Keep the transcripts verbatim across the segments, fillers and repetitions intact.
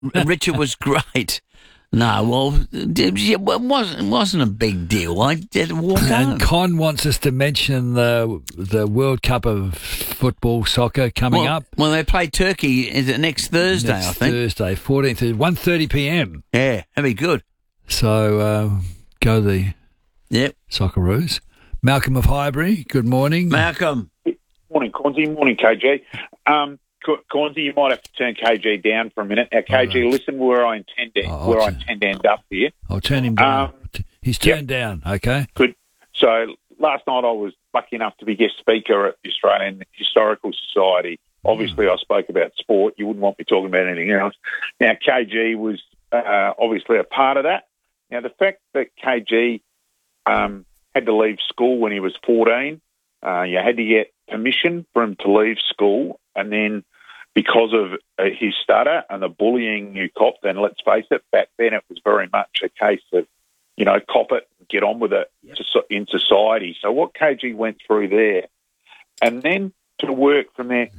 Richard was great. No, well, it wasn't, it wasn't a big deal. I did walk home. And Con wants us to mention the the World Cup of football, soccer coming well, up. Well, they play Turkey is it next Thursday, next I think. Thursday, fourteenth, one thirty p.m. Yeah, that'd be good. So uh, go the yep. Socceroos. Malcolm of Highbury, good morning. Malcolm. Morning, Cornsey. Morning, K G. Um, Cornsey, you might have to turn K G down for a minute. Now, K G, right. Listen where I intend to, oh, where t- I intend to end up here. I'll turn him down. Um, He's turned yep. down, okay. Good. So last night I was lucky enough to be guest speaker at the Australian Historical Society. Obviously, mm. I spoke about sport. You wouldn't want me talking about anything else. Now, K G was uh, obviously a part of that. Now, the fact that K G um, had to leave school when he was fourteen, uh, you had to get permission for him to leave school, and then because of uh, his stutter and the bullying you copped, and let's face it, back then it was very much a case of, you know, cop it, get on with it yep. to, in society. So what K G went through there, and then to work from there,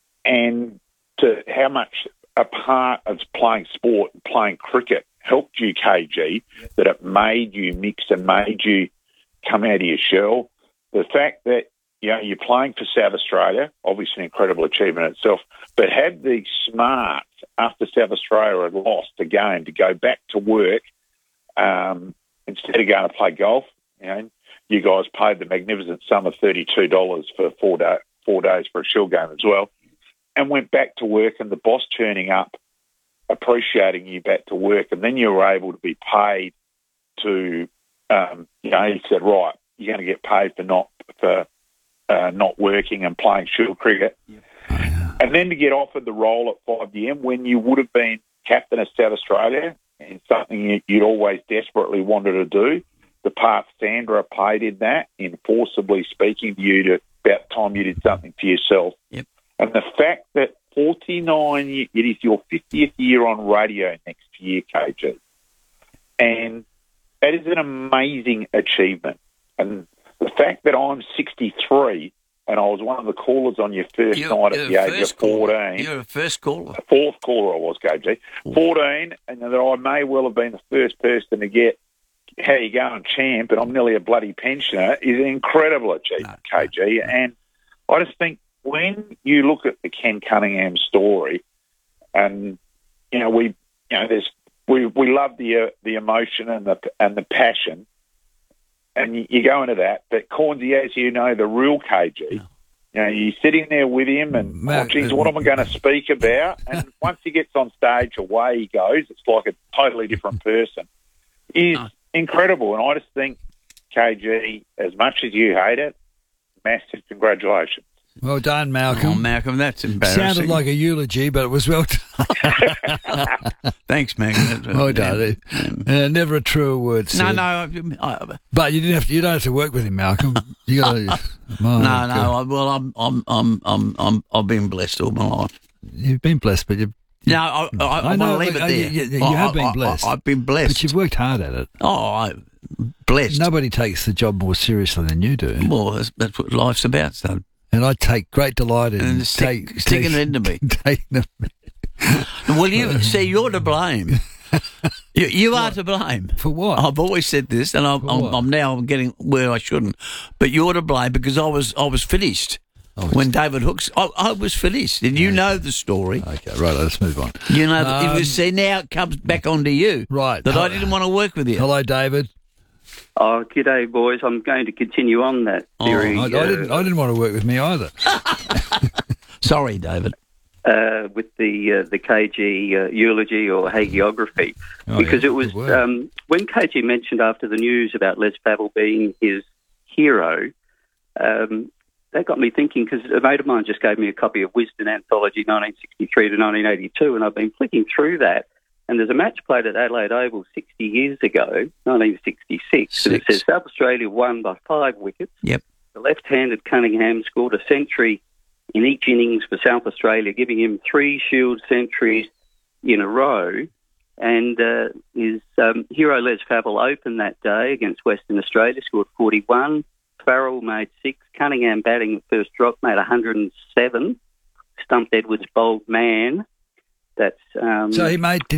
and to how much a part of playing sport and playing cricket helped you, K G, yep. that it made you mix and made you come out of your shell. The fact that, you know, you're playing for South Australia, obviously an incredible achievement itself, but had the smarts after South Australia had lost a game to go back to work um, instead of going to play golf. You know, you guys paid the magnificent sum of thirty-two dollars for four, day, four days for a Shield game as well, and went back to work, and the boss turning up, appreciating you back to work, and then you were able to be paid to, um, you know, he said, right, you're going to get paid for not for uh, not working and playing Shield cricket. Yep. Oh, yeah. And then to get offered the role at five D M when you would have been captain of South Australia and something you'd always desperately wanted to do, the part Sandra played in that, in forcibly speaking to you to about time you did something for yourself. Yep. And the fact that forty-nine, it is your fiftieth year on radio next year, K G. And that is an amazing achievement. And the fact that I'm sixty-three and I was one of the callers on your 1st you're, night at the age of fourteen. Caller. You're a first caller. A fourth caller I was, K G. fourteen, and that I may well have been the first person to get how you going, champ, and I'm nearly a bloody pensioner, is an incredible achievement, no. K G. And I just think when you look at the Ken Cunningham story, and, you know, we, you know, there's, we, we love the, uh, the emotion and the, and the passion, and you, you go into that. But Cornsey, as you know, the real K G, no. you know, you're sitting there with him and, Matt, oh, geez, what am I going to speak about? And once he gets on stage, away he goes. It's like a totally different person. He's no. incredible. And I just think, K G, as much as you hate it, massive congratulations. Well done, Malcolm. Oh, Malcolm, that's embarrassing. Sounded like a eulogy, but it was well done. Thanks, Malcolm. Well done. Yeah. Uh, never a truer word said. No, no. I, I, but you didn't have to. You don't have to work with him, Malcolm. You got to. no, no. I, well, I'm, I'm, I'm, I'm, I'm, I've been blessed all my life. You've been blessed, but you've. No, I, I, I, I want to leave it there. You, you, you I, have been I, blessed. I, I've been blessed, but you've worked hard at it. Oh, I blessed. Nobody takes the job more seriously than you do. Well, that's, that's what life's about, son. And I take great delight in and stick, take, sticking take, it into me. Taking them. Well, you see, you're to blame. You, you are to blame. For what? I've always said this, and I'm, I'm, I'm now getting where I shouldn't. But you're to blame because I was I was finished oh, when David Hooks. I, I was finished, and you okay. know the story. Okay, right. Let's move on. You know, um, it was, see, now it comes back onto you. Right. That Hello. I didn't want to work with you. Hello, David. Oh, g'day, boys. I'm going to continue on that theory. Oh, I, I, didn't, I didn't want to work with me either. Sorry, David. Uh, with the uh, the K G uh, eulogy or hagiography, oh, because yeah, it was um, when K G mentioned after the news about Les Pavel being his hero, um, that got me thinking, because a mate of mine just gave me a copy of Wisden Anthology nineteen sixty-three to nineteen eighty-two, and I've been flicking through that. And there's a match played at Adelaide Oval sixty years ago, nineteen sixty-six, Six. and it says South Australia won by five wickets. Yep. The left-handed Cunningham scored a century in each innings for South Australia, giving him three Shield centuries in a row. And uh, his um, hero Les Pavel opened that day against Western Australia, scored forty-one. Farrell made six. Cunningham batting at first drop made one hundred seven. Stumped Edwards' bold man. That's um, so he made